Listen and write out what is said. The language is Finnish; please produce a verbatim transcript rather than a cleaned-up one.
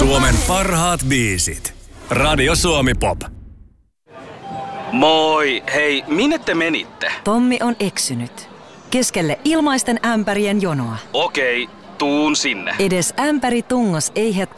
Suomen parhaat biisit. Radio Suomi Pop. Moi, hei, minne te menitte? Tommi on eksynyt. Keskelle ilmaisten ämpärien jonoa. Okei, tuun sinne. Edes ämpäri tungos ei het